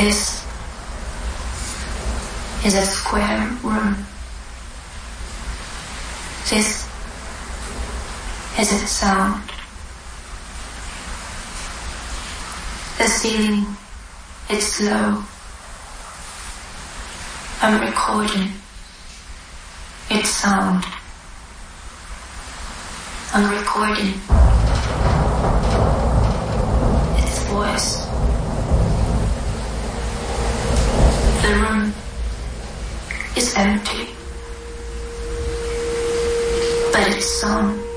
This is a square room. This is its sound. The ceiling is low. I'm recording its sound. I'm recording its voice. The room is empty, but its song